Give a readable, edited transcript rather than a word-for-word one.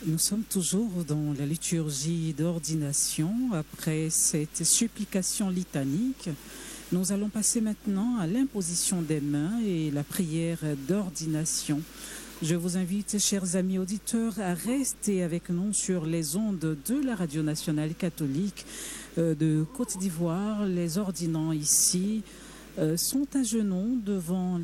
Nous sommes toujours dans la liturgie d'ordination. Après cette supplication litanique, nous allons passer maintenant à l'imposition des mains et la prière d'ordination. Je vous invite, chers amis auditeurs, à rester avec nous sur les ondes de la Radio Nationale Catholique de Côte d'Ivoire. Les ordinants ici sont à genoux devant